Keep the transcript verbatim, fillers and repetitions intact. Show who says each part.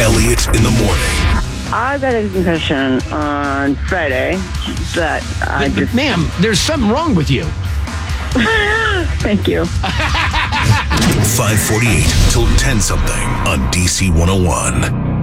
Speaker 1: Elliot in the morning.
Speaker 2: I got a concussion on Friday that I
Speaker 3: But,
Speaker 2: just...
Speaker 3: ma'am, there's something wrong with you.
Speaker 2: Thank you.
Speaker 1: five forty-eight till ten something on D C one oh one.